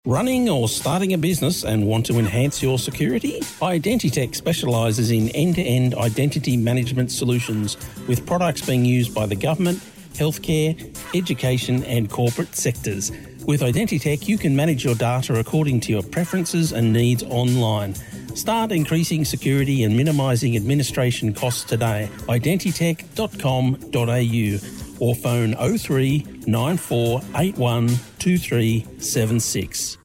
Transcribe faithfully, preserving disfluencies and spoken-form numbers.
Running or starting a business and want to enhance your security? Identitech specialises in end-to-end identity management solutions with products being used by the government, healthcare, education and corporate sectors. With Identitech, you can manage your data according to your preferences and needs online. Start increasing security and minimising administration costs today. identitech dot com dot a u or phone oh three nine four eight one two three seven six.